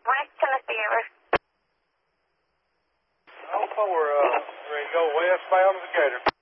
West Tennessee River. 04, ready to go westbound to Decatur.